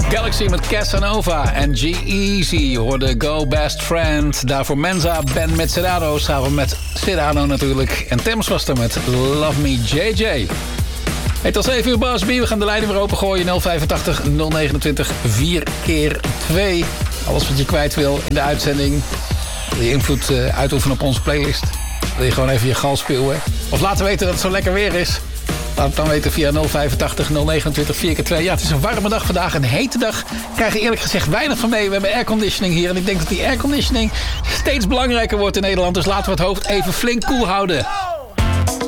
Galaxy met Casanova en G-Eazy hoorde Go Best Friend. Daarvoor Menza, Ben met Sedano, samen met Sedano natuurlijk. En Thames was er met Love Me JJ. Hey, tot 7 uur Bas B. We gaan de leiding weer opengooien. 085 029 4x2. Alles wat je kwijt wil in de uitzending. Wil je invloed uitoefenen op onze playlist? Wil je gewoon even je gal spuwen? Of laten weten dat het zo lekker weer is? Laat het dan weten via 085 029 4x2. Ja, het is een warme dag vandaag, een hete dag. We krijgen eerlijk gezegd weinig van mee. We hebben airconditioning hier. En ik denk dat die airconditioning steeds belangrijker wordt in Nederland. Dus laten we het hoofd even flink koel houden.